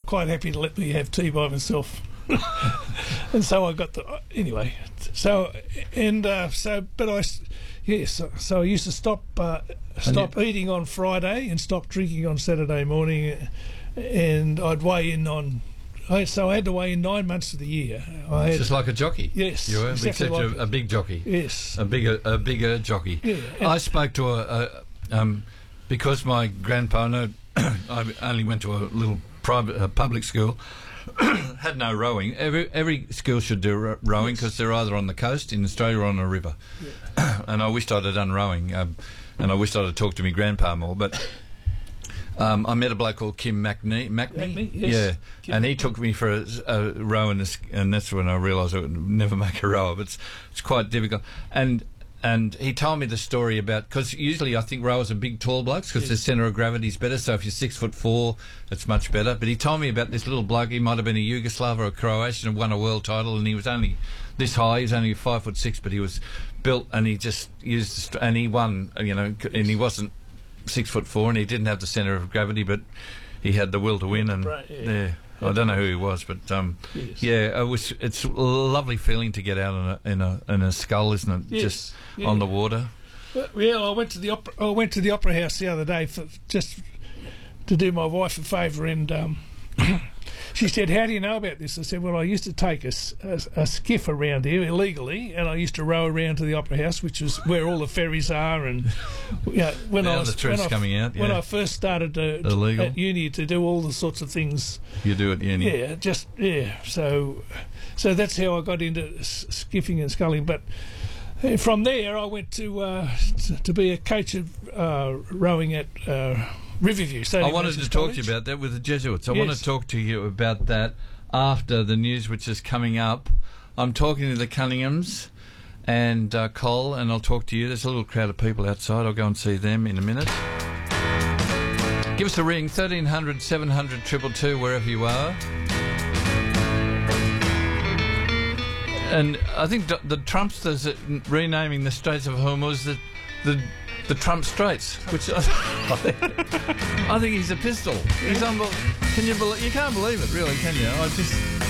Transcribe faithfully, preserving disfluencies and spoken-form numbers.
quite happy to let me have tea by myself. And so I got the anyway. So and uh, so, but I yes. So, so I used to stop uh, stop you, eating on Friday and stop drinking on Saturday morning, and I'd weigh in on. I, so I had to weigh in nine months of the year. I had, just like a jockey. Yes, you were, exactly except like a, a big jockey. Yes, a bigger a bigger jockey. Yeah, I spoke to a, a um, because my grandpa. No, I only went to a little private uh, public school. Had no rowing. Every every school should do ro- rowing because yes. they're either on the coast in Australia or on a river. Yeah. And I wished I'd have done rowing, um, and I wished I'd have talked to my grandpa more. But um, I met a bloke called Kim McNee. McNee, McNee yes. yeah, Kim. And he took me for a, a row, in a, and that's when I realised I would never make a rower. But it's it's quite difficult. And And he told me the story about, because usually I think rowers are big, tall blokes because yes. the centre of gravity is better. So if you're six foot four, it's much better. But he told me about this little bloke. He might have been a Yugoslav or a Croatian and won a world title, and he was only this high. He was only five foot six, but he was built, and he just used, and he won. You know, and he wasn't six foot four, and he didn't have the centre of gravity, but he had the will to win. And right, yeah. yeah. I don't know who he was, but um, yes. yeah, it was. It's a lovely feeling to get out in a in a, in a scull, isn't it? Yes. Just yeah. on the water. Well, I went to the opera, I went to the opera house the other day for just to do my wife a favour, and um, she said, "How do you know about this?" I said, "Well, I used to take a, a, a skiff around here illegally, and I used to row around to the opera house, which is where all the ferries are." And you know, when now I was the truth's when I, coming out, yeah. when I first started to, Illegal. at uni to do all the sorts of things you do at uni, yeah, just yeah. So, so that's how I got into s- skiffing and sculling, but. From there, I went to uh, to, to be a coach of uh, rowing at uh, Riverview. So I wanted to talk to you about that with the Jesuits. I yes. want to talk to you about that after the news, which is coming up. I'm talking to the Cunninghams and uh, Cole, and I'll talk to you. There's a little crowd of people outside. I'll go and see them in a minute. Give us a ring, thirteen hundred, seven hundred, two two two, wherever you are. And I think the, the Trumpsters are renaming the Straits of Hormuz the the, the Trump Straits, which I, I, think, I think he's a pistol. He's unbelievable. Can you believe? You can't believe it, really, can you? I just